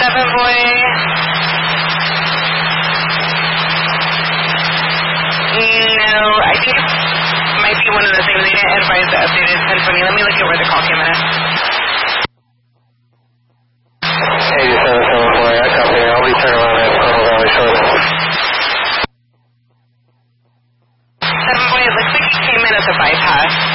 7 boy. No, I think it might be one of those things. They didn't advise the updated 1020. Let me look at where the call came in at. 8774, I copy. I'll be turning around at Cornwall Valley shortly. 7 boy, it looks like he came in at the bypass.